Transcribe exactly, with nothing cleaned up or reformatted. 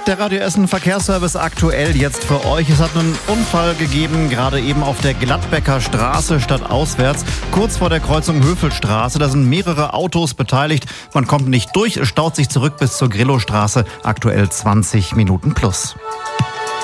Der Radio Essen Verkehrsservice aktuell jetzt für euch. Es hat einen Unfall gegeben, gerade eben auf der Gladbecker Straße stadtauswärts, kurz vor der Kreuzung Höfelstraße. Da sind mehrere Autos beteiligt. Man kommt nicht durch, staut sich zurück bis zur Grillostraße. Aktuell zwanzig Minuten plus.